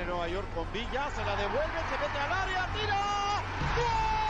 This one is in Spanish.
Nueva York con Villa, se la devuelve, se mete al área, tira. ¡Gol!